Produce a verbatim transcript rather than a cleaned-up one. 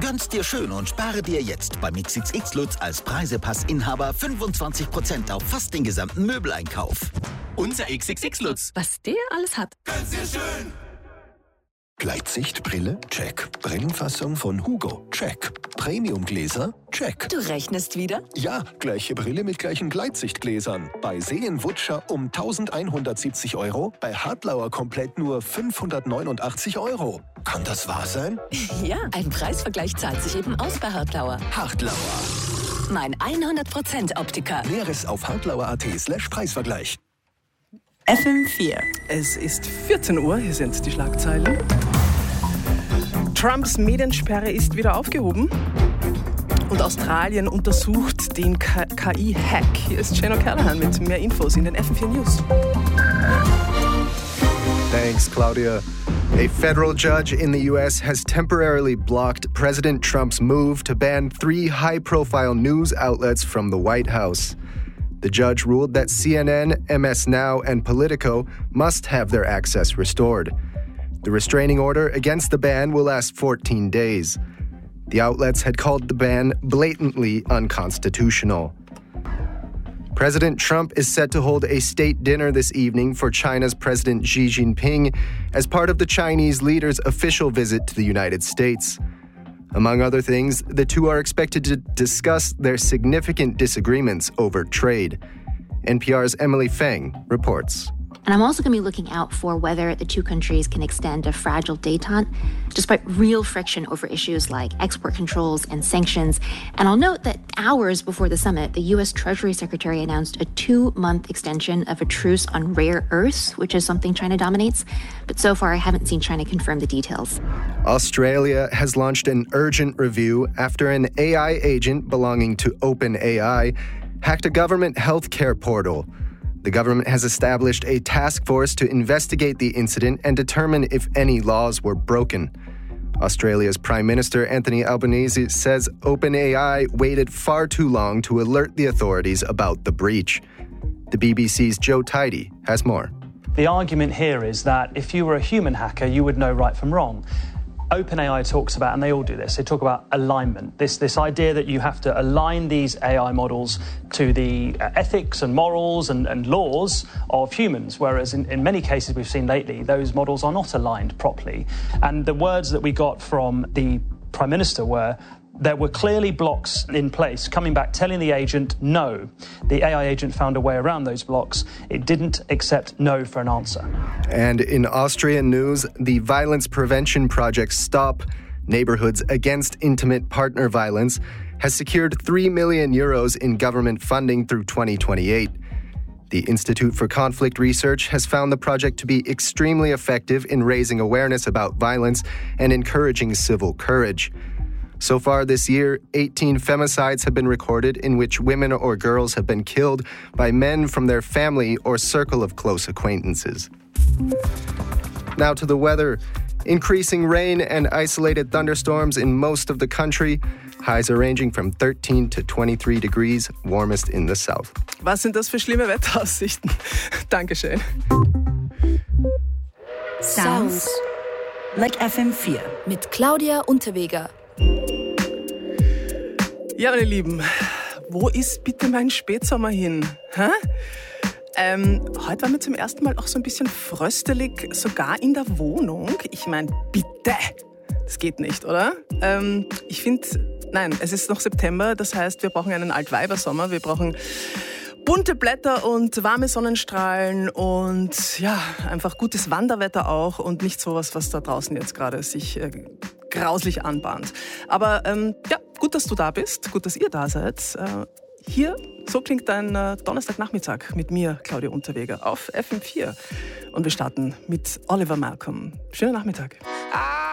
Gönn's dir schön und spare dir jetzt beim X X X Lutz als Preisepass-Inhaber fünfundzwanzig Prozent auf fast den gesamten Möbeleinkauf. Unser X X X Lutz. Was der alles hat. Gönn's dir schön. Gleitsichtbrille? Check. Brillenfassung von Hugo? Check. Premiumgläser? Check. Du rechnest wieder? Ja, gleiche Brille mit gleichen Gleitsichtgläsern. Bei Seenwutscher um eintausendeinhundertsiebzig Euro, bei Hartlauer komplett nur fünfhundertneunundachtzig Euro. Kann das wahr sein? Ja, ein Preisvergleich zahlt sich eben aus bei Hartlauer. Hartlauer. Mein hundert Prozent Optiker. Näheres auf hartlauer.at slash Preisvergleich. F M vier. Es ist vierzehn Uhr, hier sind die Schlagzeilen. Trumps Mediensperre ist wieder aufgehoben. Und Australien untersucht den K I-Hack. Hier ist Shane O'Callaghan mit mehr Infos in den F M vier News. Thanks, Claudia. A federal judge in the U S has temporarily blocked President Trump's move to ban three high-profile news outlets from the White House. The judge ruled that C N N, M S Now, and Politico must have their access restored. The restraining order against the ban will last fourteen days. The outlets had called the ban blatantly unconstitutional. President Trump is set to hold a state dinner this evening for China's President Xi Jinping as part of the Chinese leader's official visit to the United States. Among other things, the two are expected to discuss their significant disagreements over trade. N P R's Emily Feng reports. And I'm also going to be looking out for whether the two countries can extend a fragile détente, despite real friction over issues like export controls and sanctions. And I'll note that hours before the summit, the U S Treasury Secretary announced a two-month extension of a truce on rare earths, which is something China dominates. But so far, I haven't seen China confirm the details. Australia has launched an urgent review after an A I agent belonging to OpenAI hacked a government healthcare portal. The government has established a task force to investigate the incident and determine if any laws were broken. Australia's Prime Minister Anthony Albanese says OpenAI waited far too long to alert the authorities about the breach. The B B C's Joe Tidy has more. The argument here is that if you were a human hacker, you would know right from wrong. OpenAI talks about, and they all do this, they talk about alignment, this this idea that you have to align these A I models to the uh, ethics and morals and, and laws of humans, whereas in, in many cases we've seen lately, those models are not aligned properly. And the words that we got from the Prime Minister were, there were clearly blocks in place, coming back, telling the agent no. The A I agent found a way around those blocks. It didn't accept no for an answer. And in Austrian news, the violence prevention project STOP, Neighborhoods Against Intimate Partner Violence, has secured three million euros in government funding through twenty twenty-eight. The Institute for Conflict Research has found the project to be extremely effective in raising awareness about violence and encouraging civil courage. So far this year, eighteen femicides have been recorded in which women or girls have been killed by men from their family or circle of close acquaintances. Now to the weather. Increasing rain and isolated thunderstorms in most of the country. Highs are ranging from thirteen to twenty-three degrees, warmest in the south. Was sind das für schlimme Wetteraussichten? Dankeschön. Sounds like F M vier mit Claudia Unterweger. Ja, meine Lieben, wo ist bitte mein Spätsommer hin? Hä? Ähm, heute war mir zum ersten Mal auch so ein bisschen fröstelig, sogar in der Wohnung. Ich meine, bitte, das geht nicht, oder? Ähm, ich finde, nein, es ist noch September, das heißt, wir brauchen einen Altweibersommer, wir brauchen bunte Blätter und warme Sonnenstrahlen und ja, einfach gutes Wanderwetter auch und nicht sowas, was da draußen jetzt gerade sich äh, grauslich anbahnt. Aber ähm, ja, gut, dass du da bist, gut, dass ihr da seid. Äh, hier, so klingt dein äh, Donnerstagnachmittag mit mir, Claudia Unterweger, auf F M vier. Und wir starten mit Oliver Malcolm. Schönen Nachmittag. I